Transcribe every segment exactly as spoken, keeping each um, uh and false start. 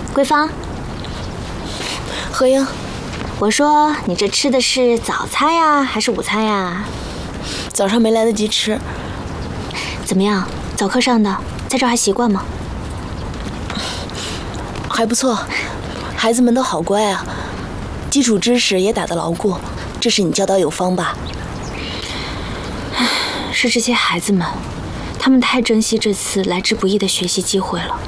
桂芳， 何英， 我说你这吃的是早餐呀，还是午餐呀？ 早上没来得及吃。 怎么样？早课上的，在这儿还习惯吗？ 还不错，孩子们都好乖啊，基础知识也打得牢固。这是你教导有方吧？ 是这些孩子们，他们太珍惜这次来之不易的学习机会了。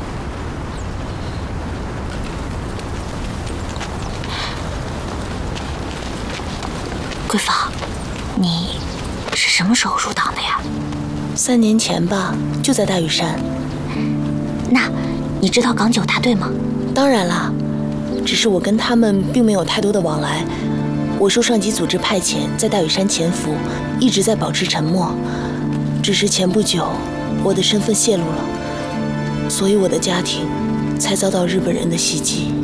桂芳，你是什么时候入党的呀？ 三年前吧，就在大屿山。 那你知道港九大队吗？ 当然啦，只是我跟他们并没有太多的往来。我受上级组织派遣，在大屿山潜伏，一直在保持沉默。只是前不久，我的身份泄露了，所以我的家庭才遭到日本人的袭击。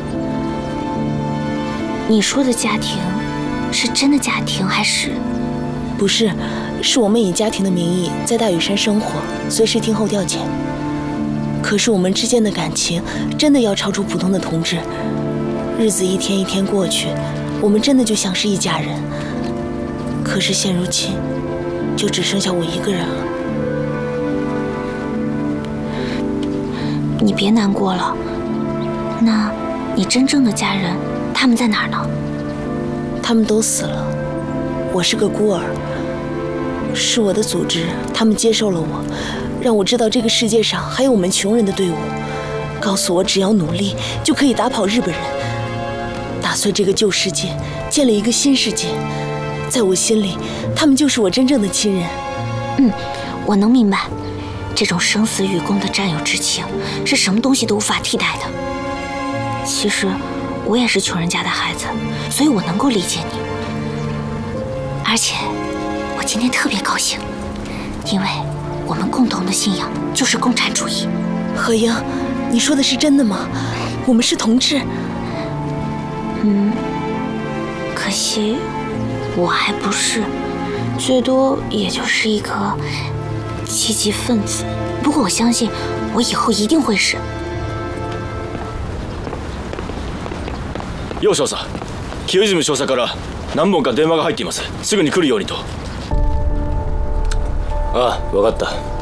你说的家庭，是真的家庭还是？ 不是，是我们以家庭的名义在大屿山生活，随时听候调遣。可是我们之间的感情真的要超出普通的同志。日子一天一天过去，我们真的就像是一家人。可是现如今，就只剩下我一个人了。 你别难过了。那，你真正的家人，他们在哪儿呢？ 他们都死了，我是个孤儿。是我的组织，他们接受了我，让我知道这个世界上还有我们穷人的队伍，告诉我只要努力就可以打跑日本人，打碎这个旧世界，建立一个新世界。在我心里，他们就是我真正的亲人。 嗯，我能明白，这种生死与共的战友之情，是什么东西都无法替代的。其实，我也是穷人家的孩子，所以我能够理解你。而且，我今天特别高兴，因为我们共同的信仰就是共产主义。 何英，你说的是真的吗？我们是同志。 嗯，可惜我还不是，最多也就是一个积极分子。不过我相信，我以后一定会是。 よう少佐、清泉少佐から何本か電話が入っています。すぐに来るようにと。ああ、分かった。